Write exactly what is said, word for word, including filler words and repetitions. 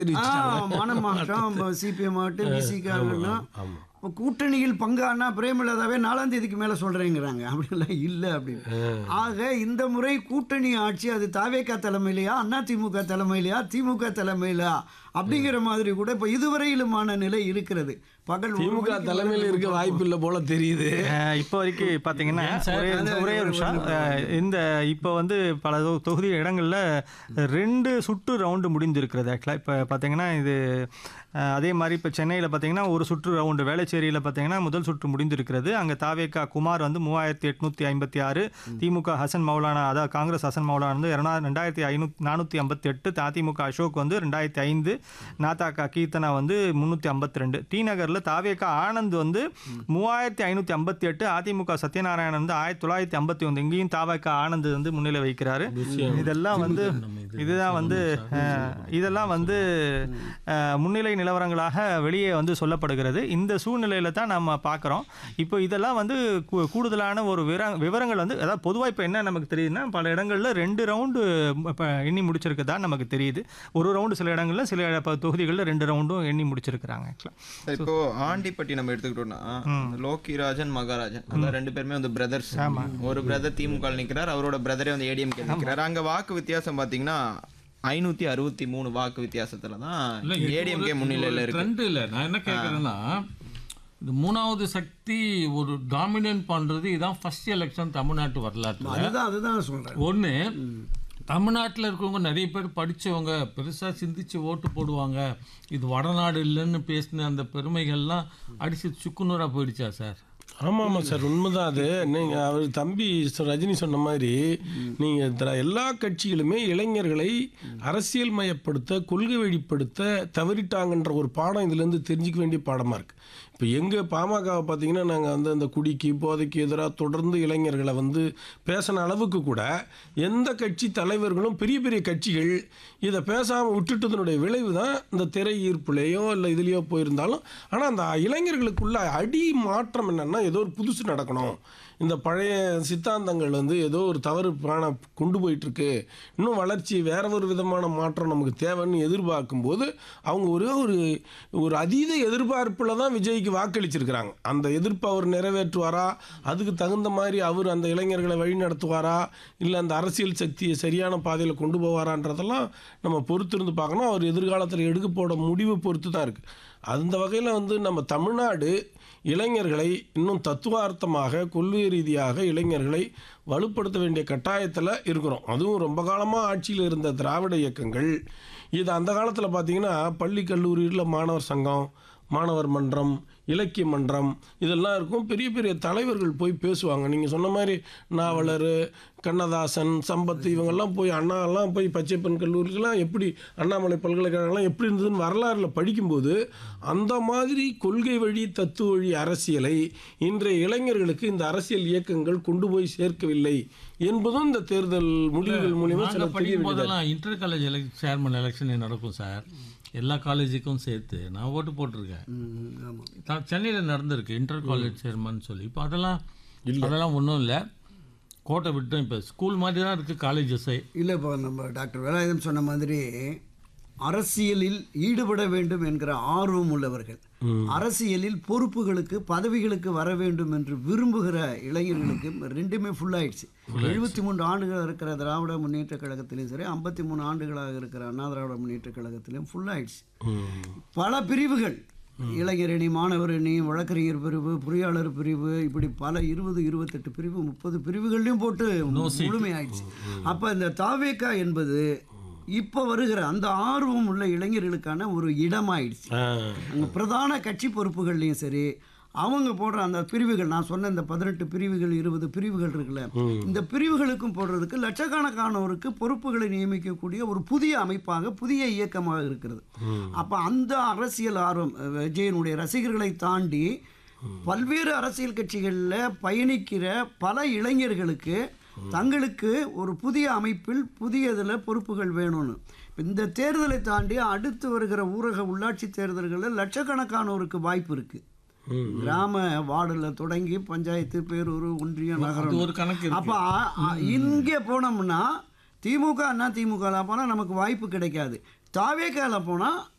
மனமாற்றம் சிபிஎம் ஆகட்டும் பிசிகா இப்போ கூட்டணியில் பங்கானா பிரேமலதாவே நாலாம் தேதிக்கு மேலே சொல்கிறேங்கிறாங்க. அப்படிலாம் இல்லை அப்படின்னு. ஆக இந்த முறை கூட்டணி ஆட்சி அது தாவேகா தலைமையிலையா அதிமுக தலைமையிலையா திமுக தலைமையிலா அப்படிங்கிற மாதிரி கூட இப்போ இதுவரையிலுமான நிலை இருக்கிறது. பகல் திமுக தலைமையில் இருக்க வாய்ப்பு இல்லை போல தெரியுது. இப்போ வரைக்கும் பார்த்தீங்கன்னா ஒரே ஒரு விஷயம், இந்த இப்போ வந்து பல தொகுதி இடங்களில் ரெண்டு சுற்று ரவுண்டு முடிந்திருக்கிறது. ஆக்சுவலாக இப்போ பார்த்தீங்கன்னா இது அதே மாதிரி இப்போ சென்னையில் பார்த்தீங்கன்னா ஒரு சுற்று ரவுண்டு, வேளச்சேரியில் பார்த்தீங்கன்னா முதல் சுற்று முடிந்திருக்கிறது. அங்கே தாவேகா குமார் வந்து மூவாயிரத்தி எட்நூற்றி ஐம்பத்தி ஆறு, திமுக ஹசன் மௌலானா அதாவது காங்கிரஸ் ஹசன் மௌலானா வந்து இரநா ரெண்டாயிரத்தி ஐநூற்றி நானூற்றி ஐம்பத்தி எட்டு, அதிமுக அசோக் வந்து ரெண்டாயிரத்தி ஐந்து, நாதாக்கா கீர்த்தனா வந்து முந்நூற்றி ஐம்பத்தி ரெண்டு. டி நகரில் தாவேகா ஆனந்த் வந்து மூவாயிரத்தி ஐநூற்றி ஐம்பத்தி எட்டு, அதிமுக சத்யநாராயணன் வந்து ஆயிரத்தி தொள்ளாயிரத்தி ஐம்பத்தி ஒன்று. இங்கேயும் தாவேகா ஆனந்த் வந்து முன்னிலை வைக்கிறாரு. இதெல்லாம் வந்து இதுதான் வந்து இதெல்லாம் வந்து முன்னிலை நிலவரங்களாக வெளியே வந்து சொல்லப்படுகிறது. இந்த சூழ்நிலையில் தான் நம்ம பார்க்குறோம். இப்போ இதெல்லாம் வந்து கூடுதலான ஒரு விவரங்கள் வந்து அதாவது பொதுவாக இப்போ என்ன நமக்கு தெரியுதுன்னா பல இடங்களில் ரெண்டு ரவுண்டு இப்போ எண்ணி முடிச்சிருக்கதா நமக்கு தெரியுது. ஒரு ரவுண்டு சில இடங்களில் சில தொகுதிகளில் ரெண்டு ரவுண்டும் எண்ணி முடிச்சிருக்கிறாங்க. இப்போ ஆண்டிப்பட்டி நம்ம எடுத்துக்கிட்டோம்னா லோக்கிராஜன் மகாராஜன் அந்த ரெண்டு பேருமே வந்து பிரதர்ஸ். ஒரு பிரதர் திமுக நிற்கிறார், அவரோட பிரதரே வந்து ஏடிஎம்கே நிற்கிறார். அங்கே வாக்கு வித்தியாசம் பார்த்தீங்கன்னா ஐநூத்தி அறுபத்தி மூணு வாக்கு வித்தியாசத்துல தான் ஏடிஎம்கே முன்னிலையில் இருக்கு. ரெண்டு இல்லை, நான் என்ன கேட்குறேன்னா இந்த மூணாவது சக்தி ஒரு டாமினேட் பண்றது இதான் ஃபர்ஸ்ட் எலெக்ஷன் தமிழ்நாட்டு வரலாற்று. அதுதான் அதுதான் சொல்றேன். ஒன்று, தமிழ்நாட்டில் இருக்கிறவங்க நிறைய பேர் படித்தவங்க பெருசாக சிந்திச்சு ஓட்டு போடுவாங்க. இது வடநாடு இல்லைன்னு பேசின அந்த பெருமைகள்லாம் அடிச்சு சுக்குநூறாக போயிடுச்சா சார்? ஆமாம் ஆமாம் சார், உண்மைதான் அது. நீங்கள் அவர் தம்பி ரஜினி சொன்ன மாதிரி நீங்கள் எல்லா கட்சிகளுமே இளைஞர்களை அரசியல் மயப்படுத்த, கொள்கை வழிப்படுத்த தவறிட்டாங்கன்ற ஒரு பாடம் இதுலேருந்து தெரிஞ்சிக்க வேண்டிய பாடமாக இருக்குது. இப்போ எங்கள் பாமகவை பார்த்தீங்கன்னா நாங்கள் வந்து அந்த குடிக்கு போதைக்கு எதிராக தொடர்ந்து இளைஞர்களை வந்து பேசின அளவுக்கு கூட எந்த கட்சி தலைவர்களும் பெரிய பெரிய கட்சிகள் இதை பேசாமல் விட்டுட்டதனுடைய விளைவு தான் இந்த திரை ஈர்ப்புலேயோ இல்லை இதுலேயோ போயிருந்தாலும். ஆனால் அந்த இளைஞர்களுக்குள்ள அடி மாற்றம் என்னென்னா ஏதோ ஒரு புதுசு நடக்கணும், இந்த பழைய சித்தாந்தங்கள் வந்து ஏதோ ஒரு தவறு காண கொண்டு போயிட்டுருக்கு, இன்னும் வளர்ச்சி வேற ஒரு விதமான மாற்றம் நமக்கு தேவைன்னு எதிர்பார்க்கும்போது அவங்க ஒரே ஒரு ஒரு அதீத எதிர்பார்ப்பில் தான் விஜய்க்கு வாக்களிச்சிருக்கிறாங்க. அந்த எதிர்ப்பை அவர் நிறைவேற்றுவாரா, அதுக்கு தகுந்த மாதிரி அவர் அந்த இளைஞர்களை வழி நடத்துவாரா, இல்லை அந்த அரசியல் சக்தியை சரியான பாதையில் கொண்டு போவாரான்றதெல்லாம் நம்ம பொறுத்திருந்து பார்க்கணும். அவர் எதிர்காலத்தில் எடுக்க போட முடிவை பொறுத்து தான் இருக்குது. அந்த வகையில் வந்து நம்ம தமிழ்நாடு இளைஞர்களை இன்னும் தத்துவார்த்தமாக கொள்கை ரீதியாக இளைஞர்களை வலுப்படுத்த வேண்டிய கட்டாயத்தில் இருக்கிறோம். அதுவும் ரொம்ப காலமாக ஆட்சியில் இருந்த திராவிட இயக்கங்கள் இது அந்த காலத்தில் பார்த்திங்கன்னா பள்ளி கல்லூரியில் மாணவர் சங்கம், மாணவர் மன்றம், இலக்கிய மன்றம் இதெல்லாம் இருக்கும். பெரிய பெரிய தலைவர்கள் போய் பேசுவாங்க. நீங்கள் சொன்ன மாதிரி நாவலர், கண்ணதாசன், சம்பத் இவங்கெல்லாம் போய் அண்ணாலாம் போய் பச்சைப்பன் கல்லூரிக்கெல்லாம் எப்படி அண்ணாமலை பல்கலைக்கழகம்லாம் எப்படி இருந்ததுன்னு வரலாறில் படிக்கும்போது அந்த மாதிரி கொள்கை வழி தத்துவ வழி அரசியலை இன்றைய இளைஞர்களுக்கு இந்த அரசியல் இயக்கங்கள் கொண்டு போய் சேர்க்கவில்லை என்பதும் இந்த தேர்தல் முடிவுகள் மூலியமாக சில படிக்கும் போதெல்லாம் இன்டர் காலேஜ் எலெக் சேர்மன் எலெக்ஷன் நடக்கும் சார். எல்லா காலேஜுக்கும் சேர்த்து நான் ஓட்டு போட்டிருக்கேன். சென்னையில் நடந்திருக்கு இன்டர் காலேஜ் சேர்மன் சொல்லி. இப்போ அதெல்லாம் அதெல்லாம் ஒன்றும் இல்லை, கோட்டை விட்டோம். இப்போ ஸ்கூல் மாதிரி தான் இருக்குது காலேஜஸே. இல்லை, இப்போ நம்ம டாக்டர் வேலாயுதம் சொன்ன மாதிரி அரசியலில் ஈடுபட வேண்டும் என்கிற ஆர்வம் உள்ளவர்கள், அரசியலில் பொறுப்புகளுக்கு பதவிகளுக்கு வர வேண்டும் என்று விரும்புகிற இளைஞர்களுக்கு ரெண்டுமே ஃபுல்லாகிடுச்சு. எழுபத்தி மூன்று ஆண்டுகள் இருக்கிற திராவிட முன்னேற்ற கழகத்திலையும் சரி, ஐம்பத்தி மூணு ஆண்டுகளாக இருக்கிற அண்ணா திராவிட முன்னேற்ற கழகத்திலையும் ஃபுல்லாகிடுச்சு. பல பிரிவுகள், இளைஞரணி, மாணவரணி, வழக்கறிஞர் பிரிவு, பொறியாளர் பிரிவு, இப்படி பல இருபது இருபத்தெட்டு பிரிவு முப்பது பிரிவுகள்லையும் போட்டு முழுமையாயிடுச்சு. அப்போ இந்த தாவேகா என்பது இப்போ வருகிற அந்த ஆர்வம் உள்ள இளைஞர்களுக்கான ஒரு இடமாயிடுச்சு. அங்கே பிரதான கட்சி பொறுப்புகள்லையும் சரி, அவங்க போடுற அந்த பிரிவுகள், நான் சொன்ன இந்த பதினெட்டு பிரிவுகள் இருபது பிரிவுகள் இருக்குல்ல, இந்த பிரிவுகளுக்கும் போடுறதுக்கு லட்சக்கணக்கானோருக்கு பொறுப்புகளை நியமிக்கக்கூடிய ஒரு புதிய அமைப்பாக, புதிய இயக்கமாக இருக்கிறது. அப்போ அந்த அரசியல் ஆர்வம் விஜயனுடைய ரசிகர்களை தாண்டி பல்வேறு அரசியல் கட்சிகளில் பயணிக்கிற பல இளைஞர்களுக்கு தங்களுக்கு ஒரு புதிய அமைப்பில் புதிய இதில் பொறுப்புகள் வேணும்னு. இந்த தேர்தலை தாண்டி அடுத்து வருகிற ஊரக உள்ளாட்சி தேர்தல்களில் லட்சக்கணக்கானோருக்கு வாய்ப்பு இருக்குது. கிராம வார்டில் தொடங்கி பஞ்சாயத்து, பேரூர், ஒன்றியம், நகரம். அப்போ இங்கே போனோம்னா திமுக அண்ணா திமுக போனால் நமக்கு வாய்ப்பு கிடைக்காது. தாவேக்கால போனால்